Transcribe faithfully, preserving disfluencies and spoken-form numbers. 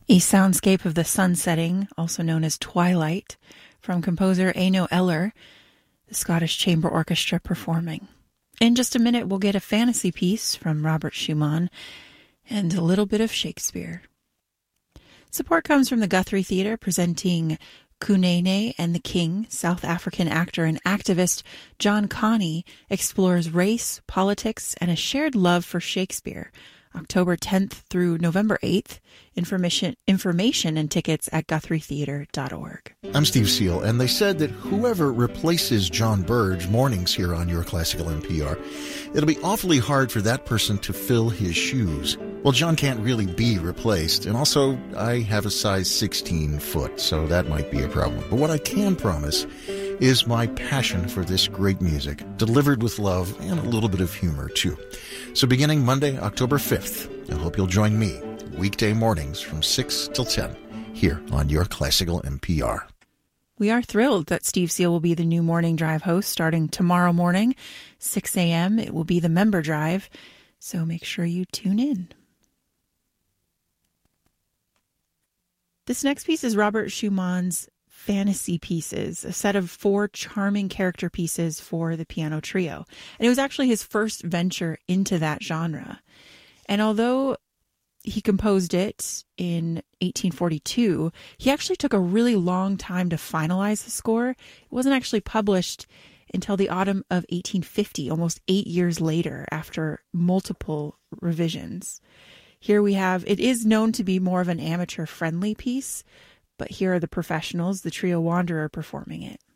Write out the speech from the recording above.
A soundscape of the sun setting, also known as Twilight, from composer Eino Eller, the Scottish Chamber Orchestra performing. In just a minute, we'll get a fantasy piece from Robert Schumann and a little bit of Shakespeare. Support comes from the Guthrie Theatre, presenting Kunene and the King. South African actor and activist John Connie explores race, politics, and a shared love for Shakespeare. October tenth through November eighth. Information, information and tickets at guthrie theatre dot org. I'm Steve Seal, and they said that whoever replaces John Burge mornings here on Your Classical N P R, it'll be awfully hard for that person to fill his shoes. Well, John can't really be replaced, and also I have a size sixteen foot, so that might be a problem. But what I can promise is my passion for this great music, delivered with love and a little bit of humor, too. So beginning Monday, October fifth, I hope you'll join me weekday mornings from six till ten here on Your Classical N P R. We are thrilled that Steve Seal will be the new Morning Drive host starting tomorrow morning, six a.m. It will be the member drive, so make sure you tune in. This next piece is Robert Schumann's Fantasy Pieces, a set of four charming character pieces for the piano trio. And it was actually his first venture into that genre. And although he composed it in eighteen forty-two, he actually took a really long time to finalize the score. It wasn't actually published until the autumn of eighteen fifty, almost eight years later, after multiple revisions. Here we have, it is known to be more of an amateur-friendly piece, but here are the professionals, the trio Wanderer, performing it.